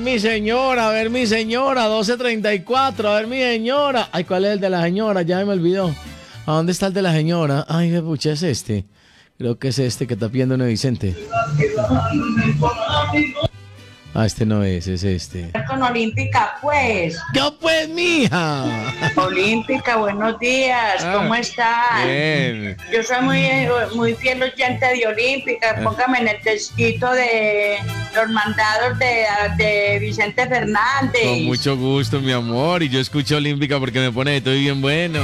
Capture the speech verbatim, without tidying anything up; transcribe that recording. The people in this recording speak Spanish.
mi señora, a ver mi señora, doce treinta y cuatro, a ver mi señora. Ay, ¿cuál es el de la señora? Ya me olvidó. ¿A dónde está el de la señora? Ay, qué pucha, es este. Creo que es este que está pidiendo Neo Vicente. Ah, este no es, es este. Con Olímpica, pues. ¿Qué pues, mija? Olímpica, buenos días, ¿cómo Ah, están? bien. Yo soy muy, muy fiel oyente de Olímpica, póngame en el textito de los mandados de, de Vicente Fernández. Con mucho gusto, mi amor. Y yo escucho Olímpica porque me pone de todo bien bueno.